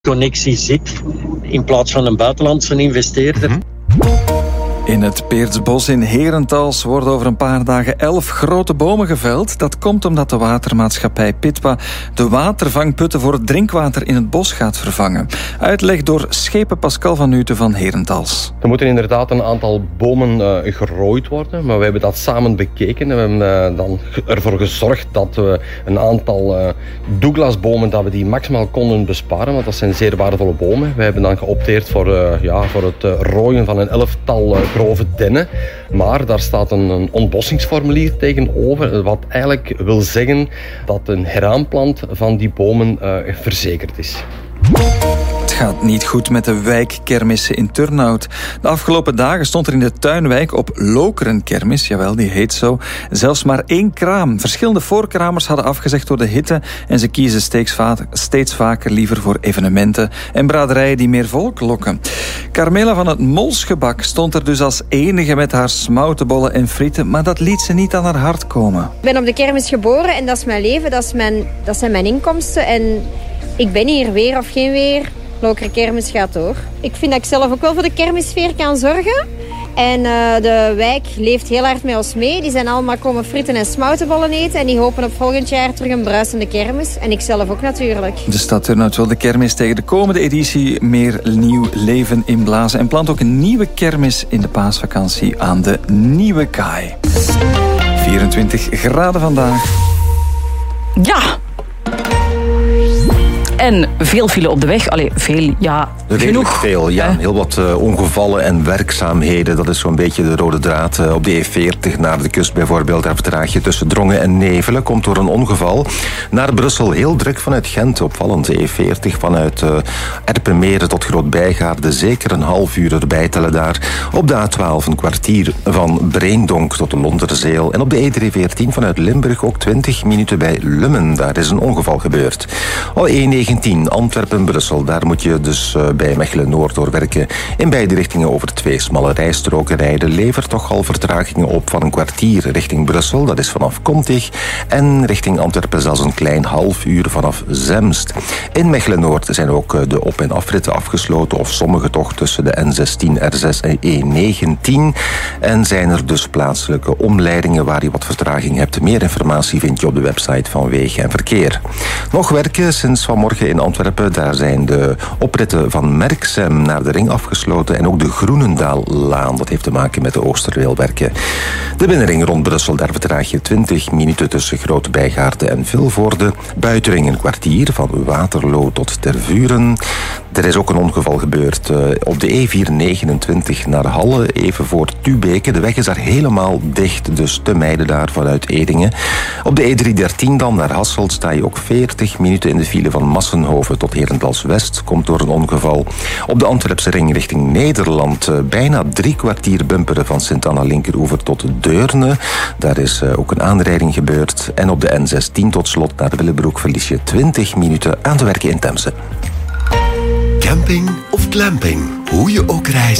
connectie zit in plaats van een buitenlandse investeerder. In het Peertsbos in Herentals worden over een paar dagen 11 grote bomen geveld. Dat komt omdat de watermaatschappij Pitwa de watervangputten voor het drinkwater in het bos gaat vervangen. Uitleg door schepen Pascal van Nuyten van Herentals. Er moeten inderdaad een aantal bomen gerooid worden, maar we hebben dat samen bekeken. We hebben dan ervoor gezorgd dat we een aantal Douglasbomen dat we die maximaal konden besparen, want dat zijn zeer waardevolle bomen. We hebben dan geopteerd voor het rooien van een 11-tal grove dennen. Maar daar staat een ontbossingsformulier tegenover, wat eigenlijk wil zeggen dat een heraanplant van die bomen verzekerd is. Het gaat niet goed met de wijkkermissen in Turnhout. De afgelopen dagen stond er in de tuinwijk op Lokeren-kermis, jawel, die heet zo, zelfs maar 1 kraam. Verschillende voorkramers hadden afgezegd door de hitte en ze kiezen steeds vaker liever voor evenementen en braderijen die meer volk lokken. Carmela van het Molsgebak stond er dus als enige met haar smoutenbollen en frieten, maar dat liet ze niet aan haar hart komen. Ik ben op de kermis geboren en dat is mijn leven, dat zijn mijn inkomsten en ik ben hier weer of geen weer. Lokeren kermis gaat door. Ik vind dat ik zelf ook wel voor de kermissfeer kan zorgen. En de wijk leeft heel hard met ons mee. Die zijn allemaal komen fritten en smoutenbollen eten. En die hopen op volgend jaar terug een bruisende kermis. En ik zelf ook natuurlijk. De stad Turnhout wil de kermis tegen de komende editie meer nieuw leven inblazen. En plant ook een nieuwe kermis in de paasvakantie aan de Nieuwe Kaai. 24 graden vandaag. Ja! En veel file op de weg. Veel, ja, genoeg. Veel, ja. Heel wat ongevallen en werkzaamheden. Dat is zo'n beetje de rode draad. Op de E40 naar de kust bijvoorbeeld. Daar vertraag je tussen Drongen en Nevelen. Komt door een ongeval. Naar Brussel heel druk vanuit Gent. Opvallend. De E40 vanuit Erpenmeren tot Groot-Bijgaarde. Zeker een half uur erbij tellen daar. Op de A12 een kwartier van Breendonk tot de Londerzeel. En op de E314 vanuit Limburg ook 20 minuten bij Lummen. Daar is een ongeval gebeurd. E19 Antwerpen-Brussel. Daar moet je dus bij Mechelen-Noord doorwerken. In beide richtingen over 2 smalle rijstroken rijden. Levert toch al vertragingen op van een kwartier richting Brussel. Dat is vanaf Kontig. En richting Antwerpen zelfs een klein half uur vanaf Zemst. In Mechelen-Noord zijn ook de op- en afritten afgesloten. Of sommige toch tussen de N16, R6 en E19. En zijn er dus plaatselijke omleidingen waar je wat vertraging hebt. Meer informatie vind je op de website van Wegen en Verkeer. Nog werken sinds vanmorgen in Antwerpen. Daar zijn de opritten van Merksem naar de ring afgesloten en ook de Groenendaallaan. Dat heeft te maken met de Oosterweelwerken. De binnenring rond Brussel, daar vertraag je 20 minuten tussen Groot-Bijgaarde en Vilvoorde. Buitenring een kwartier van Waterloo tot Tervuren. Er is ook een ongeval gebeurd op de E429 naar Halle, even voor Tubeke. De weg is daar helemaal dicht, dus te mijden daar vanuit Edingen. Op de E313 dan naar Hasselt sta je ook 40 minuten in de file van Massenhoven tot Herentals West. Komt door een ongeval. Op de Antwerpse ring richting Nederland bijna 3 kwartier bumperen van Sint-Anna Linkeroever tot Deurne. Daar is ook een aanrijding gebeurd. En op de N16 tot slot naar Willebroek verlies je 20 minuten aan de werken in Temse. Camping of glamping, hoe je ook reist.